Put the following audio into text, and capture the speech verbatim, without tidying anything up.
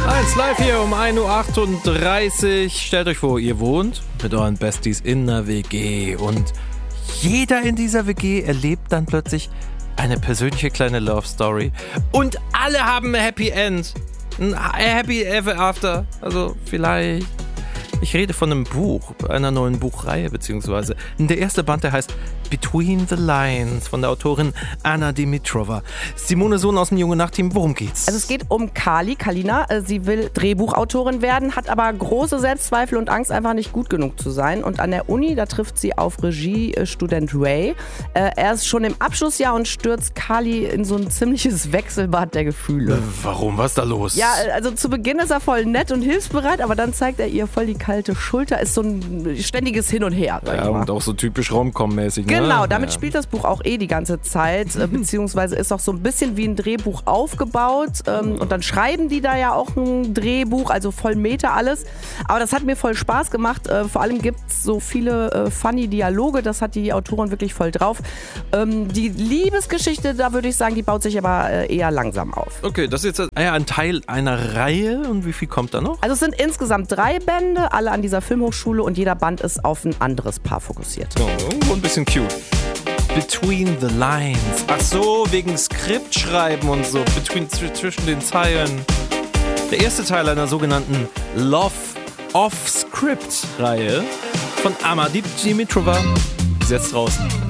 eins live hier um ein Uhr achtunddreißig. Stellt euch vor, ihr wohnt mit euren Besties in einer W G und jeder in dieser W G erlebt dann plötzlich eine persönliche kleine Love Story und alle haben ein Happy End. Ein Happy Ever After. Also vielleicht. Ich rede von einem Buch, einer neuen Buchreihe beziehungsweise. Der erste Band, der heißt Between the Lines von der Autorin Anna Dimitrova. Simone Sohn aus dem Junge Nacht-Team, worum geht's? Also es geht um Kali, Kalina. Sie will Drehbuchautorin werden, hat aber große Selbstzweifel und Angst, einfach nicht gut genug zu sein. Und an der Uni, da trifft sie auf Regiestudent Ray. Er ist schon im Abschlussjahr und stürzt Kali in so ein ziemliches Wechselbad der Gefühle. Warum? Was ist da los? Ja, also zu Beginn ist er voll nett und hilfsbereit, aber dann zeigt er ihr voll die kalte Schulter. Ist so ein ständiges Hin und Her. Ja, und auch so typisch Rom-Com-mäßig. Ne? Genau, damit ja. spielt das Buch auch eh die ganze Zeit, beziehungsweise ist auch so ein bisschen wie ein Drehbuch aufgebaut. Ähm, und dann schreiben die da ja auch ein Drehbuch, also voll Meta alles. Aber das hat mir voll Spaß gemacht. Äh, vor allem gibt es so viele äh, funny Dialoge, das hat die Autorin wirklich voll drauf. Ähm, die Liebesgeschichte, da würde ich sagen, die baut sich aber äh, eher langsam auf. Okay, das ist jetzt ein Teil einer Reihe und wie viel kommt da noch? Also es sind insgesamt drei Bände, alle an dieser Filmhochschule und jeder Band ist auf ein anderes Paar fokussiert. Oh, ein bisschen cute. Between the Lines. Ach so, wegen Skriptschreiben und so. Between, zwischen den Zeilen. Der erste Teil einer sogenannten Love Off Script Reihe von Anna Dimitrova ist jetzt draußen.